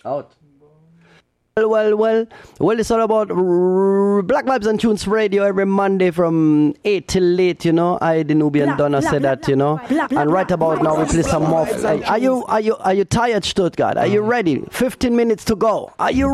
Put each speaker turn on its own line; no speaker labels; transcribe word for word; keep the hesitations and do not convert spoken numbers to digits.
Out. Well, well, well, well, it's all about r- Black Vibes and Tunes Radio every Monday from eight till late, you know. I, the Nubian Donna, said that, you know. And right about now, we play some more. Are you, are you, are you tired, Stuttgart? Are you ready? fifteen minutes to go. Are you